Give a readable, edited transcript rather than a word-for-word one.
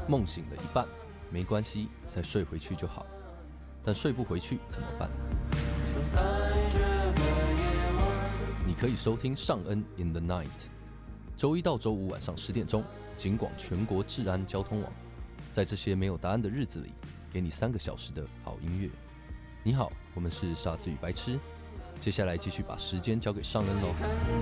梦醒了一半，没关系，再睡回去就好。但睡不回去怎么办？你可以收听尚恩 in the night， 周一到周五晚上10点钟，警广全国治安交通网，在这些没有答案的日子里，给你3个小时的好音乐。你好，我们是傻子与白痴，接下来继续把时间交给尚恩喽。